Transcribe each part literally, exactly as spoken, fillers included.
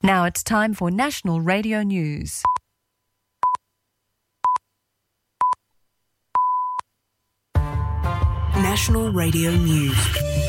Now it's time for National Radio News. National Radio News.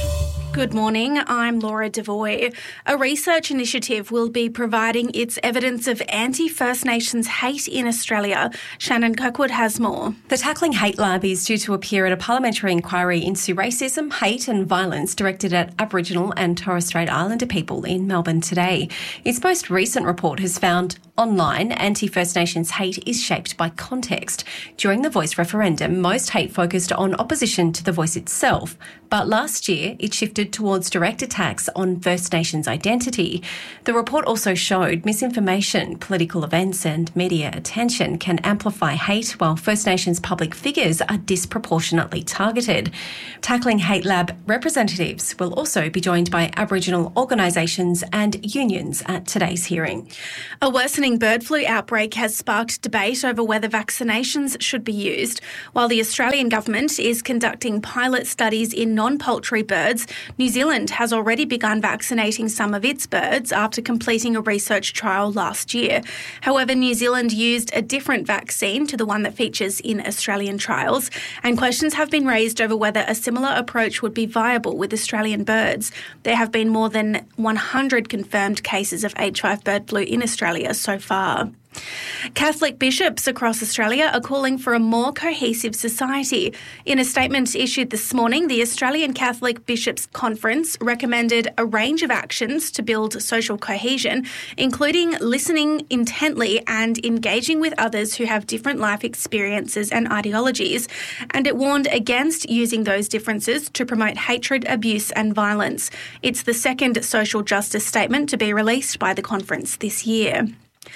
Good morning, I'm Laura Devoy. A research initiative will be providing its evidence of anti-First Nations hate in Australia. Shannon Kirkwood has more. The Tackling Hate Lab is due to appear at a parliamentary inquiry into racism, hate and violence directed at Aboriginal and Torres Strait Islander people in Melbourne today. Its most recent report has found online anti-First Nations hate is shaped by context. During the Voice referendum, most hate focused on opposition to the Voice itself, but last year it shifted towards direct attacks on First Nations identity. The report also showed misinformation, political events and media attention can amplify hate, while First Nations public figures are disproportionately targeted. Tackling Hate Lab representatives will also be joined by Aboriginal organisations and unions at today's hearing. A worsening bird flu outbreak has sparked debate over whether vaccinations should be used. While the Australian government is conducting pilot studies in non-poultry birds, New Zealand has already begun vaccinating some of its birds after completing a research trial last year. However, New Zealand used a different vaccine to the one that features in Australian trials, and questions have been raised over whether a similar approach would be viable with Australian birds. There have been more than one hundred confirmed cases of H five bird flu in Australia so far. Catholic bishops across Australia are calling for a more cohesive society. In a statement issued this morning, the Australian Catholic Bishops' Conference recommended a range of actions to build social cohesion, including listening intently and engaging with others who have different life experiences and ideologies, and it warned against using those differences to promote hatred, abuse and violence. It's the second social justice statement to be released by the conference this year.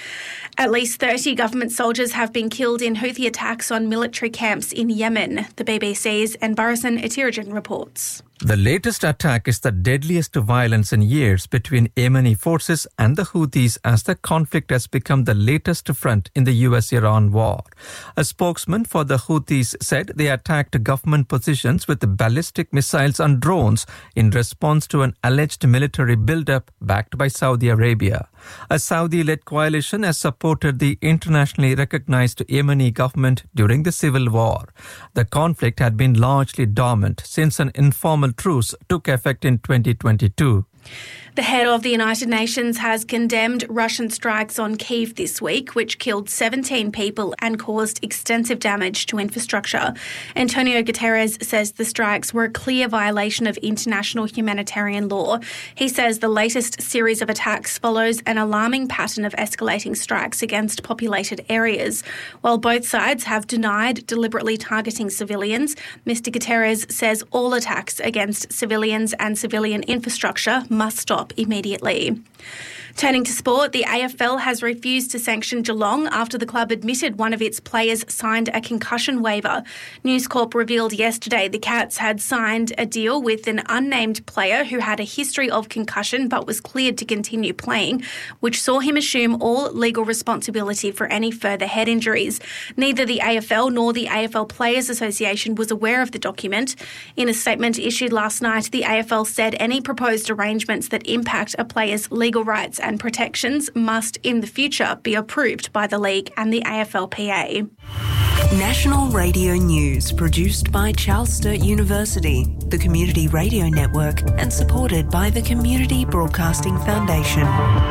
At least thirty government soldiers have been killed in Houthi attacks on military camps in Yemen, the B B C's Enbarasan Itirajan reports. The latest attack is the deadliest violence in years between Yemeni forces and the Houthis as the conflict has become the latest front in the U S Iran war. A spokesman for the Houthis said they attacked government positions with ballistic missiles and drones in response to an alleged military buildup backed by Saudi Arabia. A Saudi-led coalition has supported the internationally recognized Yemeni government during the civil war. The conflict had been largely dormant since an informal truce took effect in twenty twenty-two. The head of the United Nations has condemned Russian strikes on Kyiv this week, which killed seventeen people and caused extensive damage to infrastructure. Antonio Guterres says the strikes were a clear violation of international humanitarian law. He says the latest series of attacks follows an alarming pattern of escalating strikes against populated areas. While both sides have denied deliberately targeting civilians, Mister Guterres says all attacks against civilians and civilian infrastructure must stop immediately. Turning to sport, the A F L has refused to sanction Geelong after the club admitted one of its players signed a concussion waiver. News Corp revealed yesterday the Cats had signed a deal with an unnamed player who had a history of concussion but was cleared to continue playing, which saw him assume all legal responsibility for any further head injuries. Neither the A F L nor the A F L Players Association was aware of the document. In a statement issued last night, the A F L said any proposed arrangements that impact a player's legal rights and protections must in the future be approved by the league and the A F L P A. National Radio News, produced by Charles Sturt University, the Community Radio Network, and supported by the Community Broadcasting Foundation.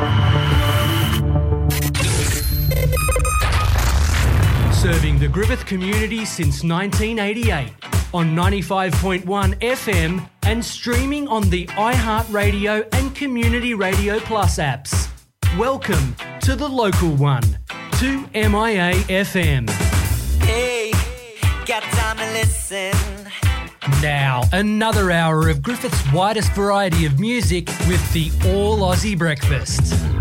Serving the Griffith community since nineteen eighty-eight on ninety-five point one F M and streaming on the iHeartRadio and Community Radio Plus apps. Welcome to the local one, two M I A F M. Hey, got time to listen. Now, another hour of Griffith's widest variety of music with the All Aussie Breakfast.